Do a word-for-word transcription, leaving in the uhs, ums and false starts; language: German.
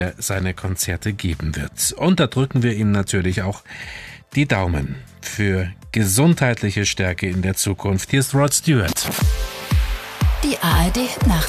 er seine Konzerte geben wird. Und da drücken wir ihm natürlich auch die Daumen für gesundheitliche Stärke in der Zukunft. Hier ist Rod Stewart. Die A R D Nacht.